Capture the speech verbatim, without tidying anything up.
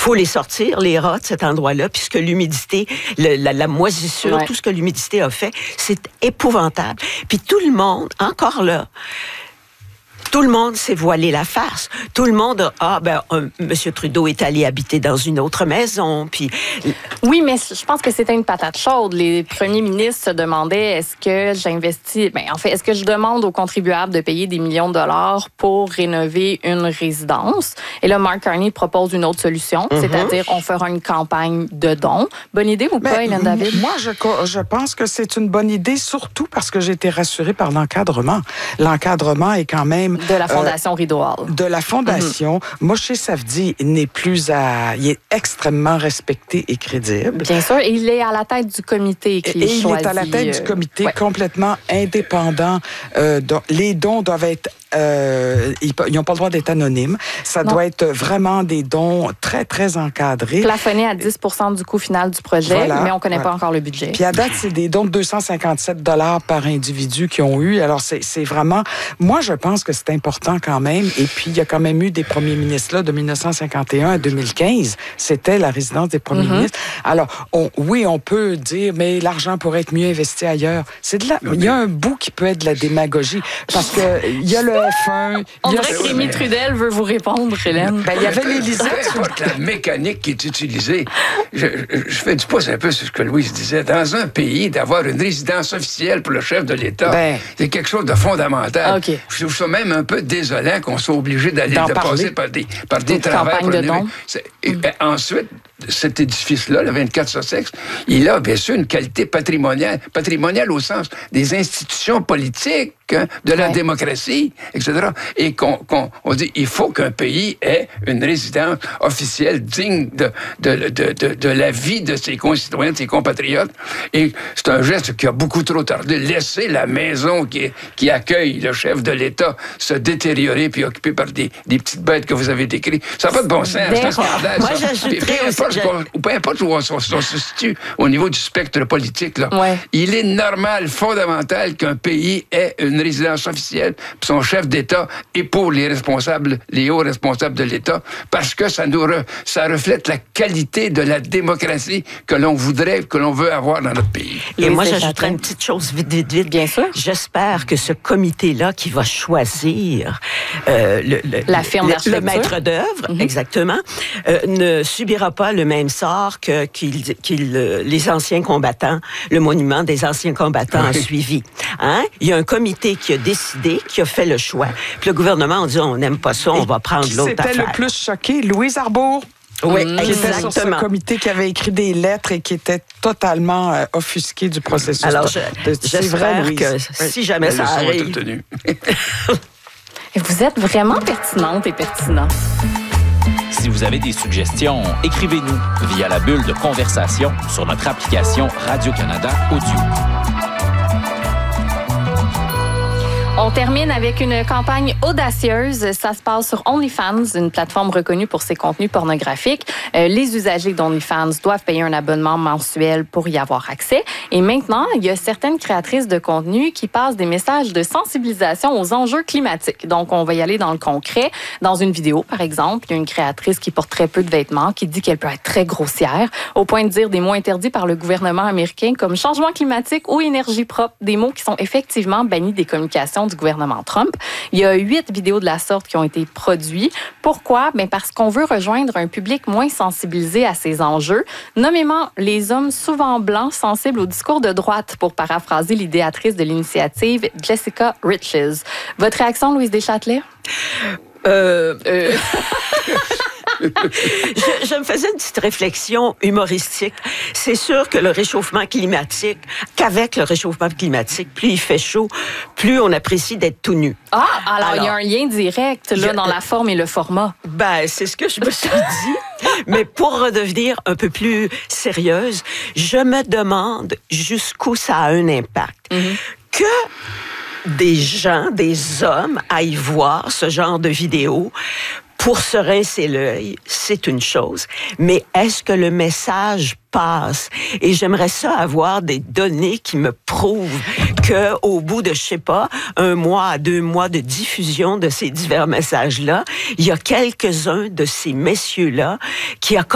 faut les sortir, les rats de cet endroit-là, puisque l'humidité, le, la, la moisissure, ouais. tout ce que l'humidité a fait, c'est épouvantable. Puis tout le monde, encore là, tout le monde s'est voilé la face. Tout le monde, ah ben, euh, M. Trudeau est allé habiter dans une autre maison, puis... Oui, mais je pense que c'était une patate chaude. Les premiers ministres se demandaient, est-ce que j'investis... Ben, en fait, est-ce que je demande aux contribuables de payer des millions de dollars pour rénover une résidence? Et là, Mark Carney propose une autre solution, mm-hmm. c'est-à-dire on fera une campagne de dons. Bonne idée ou pas, ben, Hélène David? Moi, je, je pense que c'est une bonne idée, surtout parce que j'ai été rassurée par l'encadrement. L'encadrement est quand même... De la Fondation euh, Rideau Hall. De la Fondation. Mm-hmm. Moshe Safdie n'est plus à... Il est extrêmement respecté et crédible. Bien sûr. Et il est à la tête du comité qui et est choisi. Il est à la tête du comité ouais. complètement indépendant. Euh, donc, les dons doivent être... Euh, ils n'ont pas le droit d'être anonymes. Ça non. doit être vraiment des dons très, très encadrés. Plafonnés à dix pour cent du coût final du projet, voilà, mais on ne connaît voilà. pas encore le budget. Puis à date, c'est des dons de deux cent cinquante-sept dollars par individu qui ont eu. Alors, c'est, c'est vraiment... Moi, je pense que c'est important quand même. Et puis, il y a quand même eu des premiers ministres là de dix-neuf cent cinquante et un à deux mille quinze. C'était la résidence des premiers mm-hmm. ministres. Alors, on, oui, on peut dire, mais l'argent pourrait être mieux investi ailleurs. C'est de la... Il y a un bout qui peut être de la démagogie. Parce que il y a le F un... On dirait que Rémi Trudel veut vous répondre, Hélène. Ben, il y avait l'Élysée. Peu importe la mécanique qui est utilisée. Je, je, je fais du pouce un peu sur ce que Louise disait. Dans un pays, d'avoir une résidence officielle pour le chef de l'État, ben, c'est quelque chose de fondamental. Okay. Je trouve ça même un peu désolant qu'on soit obligé d'aller de passer par des, par des travaux. Campagne de dons. Et, ben, ensuite, cet édifice-là, le vingt-quatre Sussex, il a bien sûr une qualité patrimoniale, patrimoniale au sens des institutions politiques, hein, de la ouais. démocratie, et cetera. Et qu'on, qu'on on dit, il faut qu'un pays ait une résidence officielle digne de, de, de, de, de la vie de ses concitoyens, de ses compatriotes. Et c'est un geste qui a beaucoup trop tardé. Laisser la maison qui, qui accueille le chef de l'État se détériorer puis occupée par des, des petites bêtes que vous avez décrites, ça n'a pas de bon sens. C'est un scandale. Moi, j'ajouterais aussi... Ou peu importe où on, on, on se situe au niveau du spectre politique, là, ouais. il est normal, fondamental qu'un pays ait une résidence officielle pour son chef d'État et pour les responsables, les hauts responsables de l'État, parce que ça nous re, ça reflète la qualité de la démocratie que l'on voudrait, que l'on veut avoir dans notre pays. Et, et moi, j'ajouterais une petite chose vite, vite, vite. Bien sûr. J'espère que ce comité-là qui va choisir euh, le, le, la firme le, le maître d'œuvre, mm-hmm. exactement, euh, ne subira pas le même sort que qu'il, qu'il, les anciens combattants, le monument des anciens combattants oui. a suivi. Hein? Il y a un comité qui a décidé, qui a fait le choix. Puis le gouvernement a dit, on n'aime pas ça, on Et va prendre l'autre affaire. C'était le plus choqué, Louise Arbour. Oui, mmh, qui était sur ce comité qui avait écrit des lettres et qui était totalement euh, offusqué du processus. Alors, je, de, j'espère vrai, que oui. si jamais ça arrive... Et vous êtes vraiment pertinente et pertinent. Si vous avez des suggestions, écrivez-nous via la bulle de conversation sur notre application Radio-Canada Audio. On termine avec une campagne audacieuse. Ça se passe sur OnlyFans, une plateforme reconnue pour ses contenus pornographiques. Euh, les usagers d'OnlyFans doivent payer un abonnement mensuel pour y avoir accès. Et maintenant, il y a certaines créatrices de contenu qui passent des messages de sensibilisation aux enjeux climatiques. Donc, on va y aller dans le concret. Dans une vidéo, par exemple, il y a une créatrice qui porte très peu de vêtements, qui dit qu'elle peut être très grossière, au point de dire des mots interdits par le gouvernement américain comme changement climatique ou énergie propre, des mots qui sont effectivement bannis des communications du gouvernement Trump. Il y a huit vidéos de la sorte qui ont été produites. Pourquoi? Bien parce qu'on veut rejoindre un public moins sensibilisé à ces enjeux, nommément les hommes souvent blancs sensibles au discours de droite, pour paraphraser l'idéatrice de l'initiative, Jessica Riches. Votre réaction, Louise Deschâtelet? Euh... euh... je, je me faisais une petite réflexion humoristique. C'est sûr que le réchauffement climatique, qu'avec le réchauffement climatique, plus il fait chaud, plus on apprécie d'être tout nu. Ah, alors, alors il y a un lien direct là, je, dans la forme et le format. Ben, c'est ce que je me suis dit. Mais pour redevenir un peu plus sérieuse, je me demande jusqu'où ça a un impact. Mm-hmm. Que des gens, des hommes aillent voir ce genre de vidéos pour se rincer l'œil, c'est une chose. Mais est-ce que le message passe? Et j'aimerais ça avoir des données qui me prouvent que, au bout de, je sais pas, un mois à deux mois de diffusion de ces divers messages-là, il y a quelques-uns de ces messieurs-là qui a